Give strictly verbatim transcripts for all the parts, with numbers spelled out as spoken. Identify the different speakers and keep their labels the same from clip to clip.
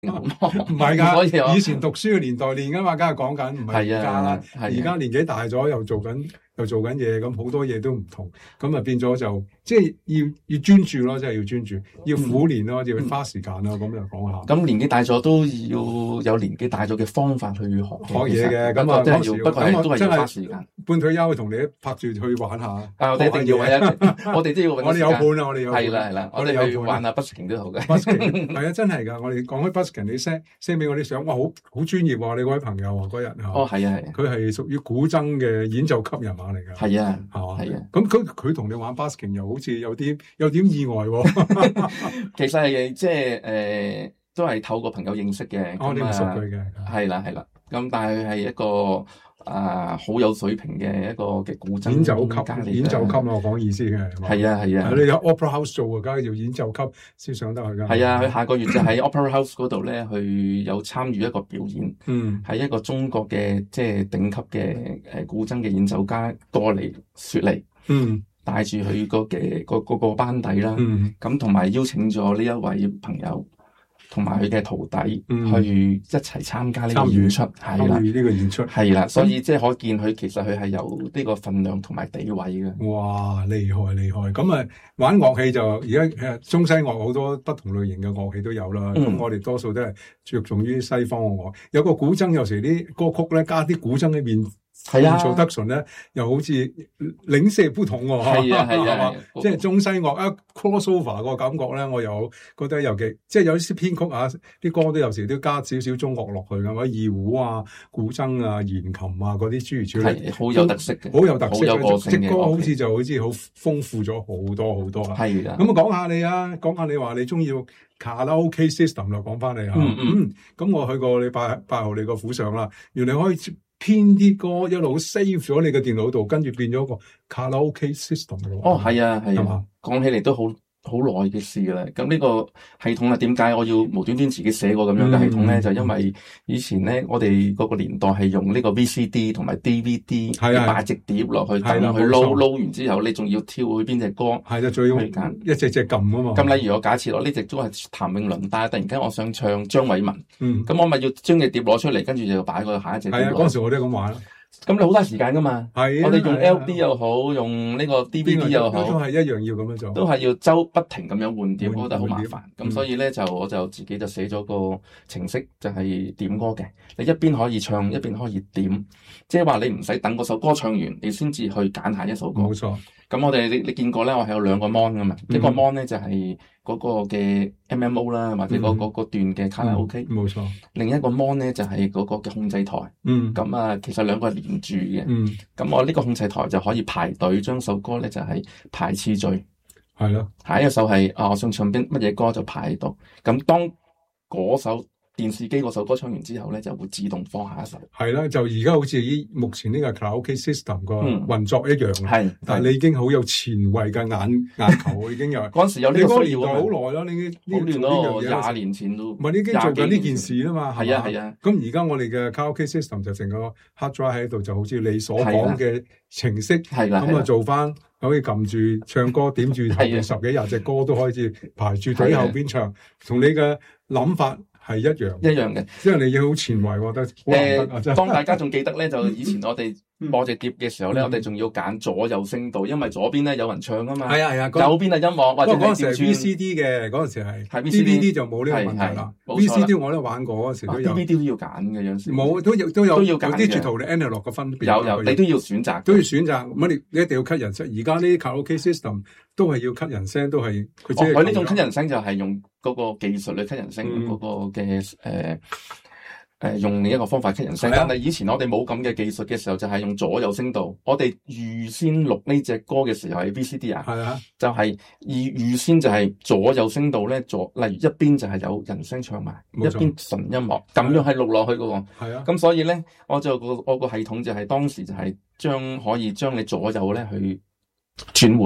Speaker 1: 唔係㗎，以前讀書嘅年代練㗎嘛，梗係講緊，唔係而家啦。而家年紀大咗，又做緊又做緊嘢，咁好多嘢都唔同，咁啊變咗就即係要要專注咯，即係要專注，要苦練咯，要花時間咯，咁就講下。
Speaker 2: 咁年紀大咗都要有年紀大咗嘅方法去學
Speaker 1: 學嘢嘅，咁啊
Speaker 2: 真係要，不過係都係要花時間。
Speaker 1: 半退休同你拍住去玩下。
Speaker 2: 啊，我哋一定要揾一，我哋都要揾。
Speaker 1: 我哋有伴啊，我哋有。
Speaker 2: 係啦係啦，我哋去玩下 busking 都好嘅。
Speaker 1: busking 係啊，真係㗎！我哋講開 busking，你 send send 俾我啲相，哇，好好專業喎！你嗰位朋友啊，嗰日
Speaker 2: 哦，係啊係啊，
Speaker 1: 佢係屬於古箏嘅演奏級人馬嚟㗎。
Speaker 2: 係啊，
Speaker 1: 係嘛？
Speaker 2: 係啊。
Speaker 1: 咁佢佢同你玩 busking 又好似有啲有點意外喎。
Speaker 2: 其實係即係誒，都係透過朋友認識嘅。
Speaker 1: 我哋唔熟佢嘅。
Speaker 2: 係啦係啦，咁但係係一個啊好有水平嘅一個嘅古箏
Speaker 1: 演奏級，演奏級咯，我講意思嘅。
Speaker 2: 係啊係啊。
Speaker 1: 你有 Opera House 做啊，梗係要演奏級先上得去㗎。
Speaker 2: 係啊，佢下個月就喺 Opera House 嗰度咧，去有參與一個表演。嗯。係一個中國嘅即係頂級嘅誒古箏嘅演奏家過嚟雪梨。嗯。帶住佢個嘅個個個班底啦。嗯。咁同埋邀請咗呢一位朋友同埋佢嘅徒弟去一齊參加呢個演出。係啦。
Speaker 1: 參與呢個演出。
Speaker 2: 係啦，所以即係可見佢其實佢係有呢個份量同埋地位嘅。
Speaker 1: 哇！厲害厲害！咁啊，玩樂器就而家誒中西樂好多不同類型嘅樂器都有啦。咁、嗯、我哋多數都係着重於西方嘅樂。有個古箏，有時啲歌曲咧加啲古箏嘅面。係啊，做得順咧，又好似領色不同喎。
Speaker 2: 係啊係啊，
Speaker 1: 即係中西樂一 crossover 個感覺咧，我又覺得尤其即係有啲編曲啊，啲歌都有時都加少少中樂落去嘅，或者二胡啊、古箏啊、弦琴啊嗰啲諸如此類，
Speaker 2: 係好有特色嘅，
Speaker 1: 好有特色嘅，
Speaker 2: 隻
Speaker 1: 歌好似就好似好豐富咗好多好多啦。
Speaker 2: 係啊，
Speaker 1: 咁啊講下你啊，講下你話你中意卡拉 OK system 啦，講翻你啊。嗯嗯，咁我去過你八八號你個府上啦，原來可以編啲歌一路 save 咗你嘅電腦度，跟住變咗個卡拉 OK system 咯。
Speaker 2: 哦，係啊，係啊，講起嚟都好好耐嘅事啦。咁呢個系統啊，點解我要無端端自己寫個咁樣嘅系統咧？嗯、就因為以前咧，我哋嗰個年代係用呢個 V C D 同埋 D V D，係啊，擺隻碟落去，等佢撈撈完之後，你仲要挑去邊隻歌？係啊，最要揀一隻隻撳啊嘛。咁例如我假設我呢隻都係譚詠麟，但係突然間我想唱張偉文，嗯，咁我咪要將隻碟攞出嚟，跟住就擺個下一隻碟。係啊，嗰時我都係咁玩。咁你好多時間噶嘛？係啊，我哋用 L D 又好，用呢個 D V D 又好，都係一樣要咁樣做，都係要周不停咁樣換碟，我覺得好麻煩。咁所以咧就我就自己就寫咗個程式，就係點歌嘅。你一邊可以唱，一邊可以點，即係話你唔使等嗰首歌唱完，你先至去揀下一首歌。冇錯。咁我哋你你見過咧，我係有兩個 mon 噶嘛，一個 mon 咧就係嗰個嘅 M M O 啦，或者嗰嗰嗰段嘅卡拉 OK。冇錯。另一個 mon 咧就係嗰個嘅控制台。嗯。咁啊，其實兩個係連住嘅。嗯。咁我呢個控制台就可以排隊，將首歌咧就係排次序。係咯。下一首係啊，我想唱邊乜嘢歌就排喺度。咁當嗰首電視機嗰首歌唱完之後咧，就會自動放下一首。係啦，就而家好似依目前呢個卡拉 OK system 個運作一樣。係、嗯，但係你已經好有前衛嘅眼眼球，已經有。嗰陣時有呢個需要啊。好耐啦，你已經好亂咯，廿年前都。唔係，你已經做緊呢件事啦嘛。係啊係啊。咁而家我哋嘅卡拉 OK system 就成個 hard drive 喺度，就好似你所講嘅程式。係啦。咁啊做翻，可以撳住唱歌，點住後邊十幾廿隻歌都可以排住隊後邊唱，同你嘅諗法係一樣，一樣嘅，因為你要好前衛，我覺得。誒、呃，當大家仲記得咧，就以前我哋播隻碟嘅時候咧，嗯、我哋仲要揀左右聲道，因為左邊咧有人唱啊嘛。係啊係啊，右邊係音樂或者係調轉。V C D 嘅嗰陣時係 D V D 就冇呢個問題啦。V C D 我都玩過嗰時都有。D V D 都要揀嘅有陣時。冇都有都有都要揀嘅。有啲圖你 analog 嘅分別。有有，你都要選擇。都要選擇，乜你你一定要 cut 人聲。而家呢啲卡拉 OK system 都係要 cut 人聲，都係佢即係。佢呢種 cut 人聲就係用嗰個技術嚟 cut 人聲嗰個嘅誒誒，用另一個方法 cut 人聲。但係以前我哋冇咁嘅技術嘅時候，就係用左右聲道。我哋預先錄呢隻歌嘅時候係 V C D 啊，係啊，就係預預先就係左右聲道咧，左例如一邊就係有人聲唱埋，一邊純音樂，咁樣係錄落去噶喎。係啊，咁所以咧，我就個我個系統就係當時就係將可以將你左右咧去轉換。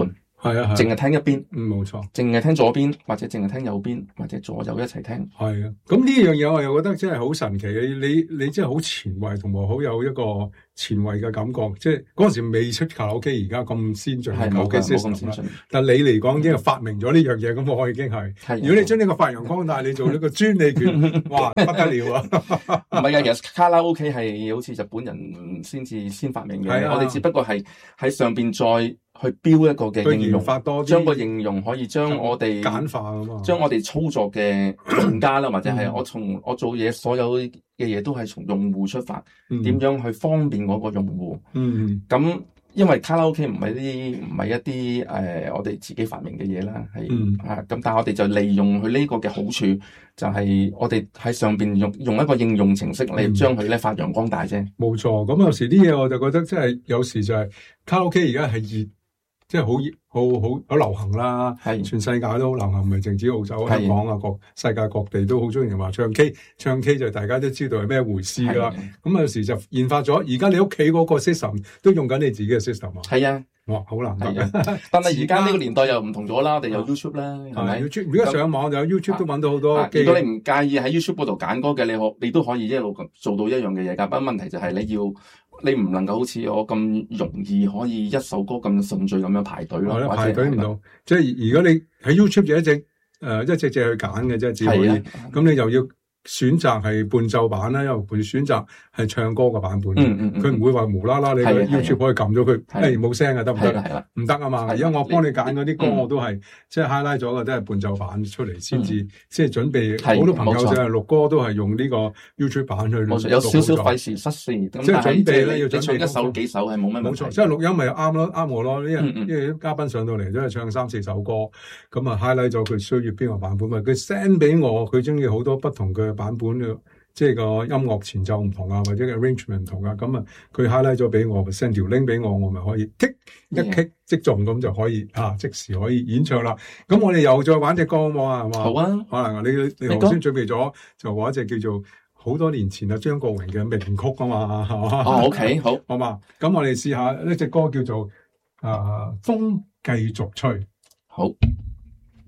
Speaker 1: 係啊係，
Speaker 2: 淨係聽一邊，
Speaker 1: 嗯冇錯，
Speaker 2: 淨係聽左邊或者淨係聽右邊或者左右一齊聽。
Speaker 1: 係啊，咁呢樣嘢我又覺得真係好神奇嘅，你你真係好前衛同埋好有一個前衛嘅感覺，即係嗰陣時未出卡拉 OK，而家咁先進嘅卡拉 OK system 啦。但你嚟講已經係發明咗呢樣嘢，咁我已經係。如果你將呢個發揚光大，你做呢個專利權，哇不得了啊！
Speaker 2: 唔係㗎，其實卡拉 OK 係好似日本人先至先發明嘅，
Speaker 1: 係啊，
Speaker 2: 我哋只不過係喺上邊再去標一個嘅應用，將個應用可以將我哋
Speaker 1: 簡化啊嘛，將
Speaker 2: 我哋操作嘅用家啦，或者係我從我做嘢所有嘅嘢都係從用戶出發，點、嗯、樣去方便嗰個用戶。嗯，咁因為卡拉 OK 唔係啲唔係一啲誒、呃、我哋自己發明嘅嘢啦，係、嗯、啊咁，但係我哋就利用佢呢個嘅好處，就係我哋喺上邊用用一個應用程式嚟將佢咧發揚光大啫。冇、嗯、錯，咁有時啲嘢我就覺得真係有時就係卡拉 OK 而家係熱。即係好好好好流行啦，全世界都好流行，唔係淨止澳洲、香港啊，各世界各地都好中意人話唱 K， 唱 K 就大家都知道係咩回事啦。咁有時就研發咗，而家你屋企嗰個 system 都用緊你自己嘅 system 啊。係啊，哇，好難得啊！但係而家呢個年代又唔同咗啦，我哋有 YouTube 啦，係咪 ？YouTube 而家上網就有 YouTube 都揾到好多。如果你唔介意喺 YouTube 嗰度揀歌嘅，你可你都可以一路做到一樣嘅嘢㗎。不過問題就係你要。你唔能夠好似我咁容易可以一首歌咁順序咁樣排隊咯，排隊唔到。即係如果你喺 YouTube 就一隻誒、呃、一隻隻去揀嘅啫，只可以。咁你又要選擇係伴奏版啦，又會選擇係唱歌嘅版本。嗯嗯，佢唔會話無啦啦你個 YouTube 可以撳咗佢，誒冇聲啊，得唔得？唔得啊嘛。而家我幫你揀嗰啲歌，我都係即係 highlight 咗嘅，都係伴奏版出嚟先至，即係準備。好多朋友就係錄歌都係用呢個 YouTube 版去錄。有少少費時失事，即係準備咧，要準備一首幾首係冇乜問題。冇錯，即係錄音咪啱咯，啱我咯。因為因為啲嘉賓上到嚟都係唱三四首歌，咁啊 highlight 咗佢需要邊個版本嘛，佢 send 俾我，佢中意好多不同嘅版本嘅，即係個音樂前奏唔同啊，或者 arrangement 唔同啊，咁啊佢 highlight 咗俾我 send 條 link 俾我，我咪可以 kick 一 kick 即中，咁就可以啊即時可以演唱啦。咁我哋又再玩隻歌好冇啊？係嘛？好啊，可能你你頭先準備咗就話一隻叫做好多年前啊張國榮嘅名曲啊嘛，係嘛？哦 OK 好，好嘛？咁我哋試下呢隻歌叫做啊風繼續吹，好。